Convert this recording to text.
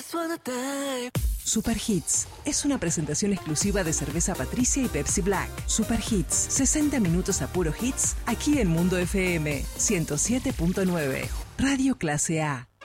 Super Hits es una presentación exclusiva de cerveza Patricia y Pepsi Black. Super Hits, 60 minutos a puro hits, aquí en Mundo FM 107.9, Radio Clase A.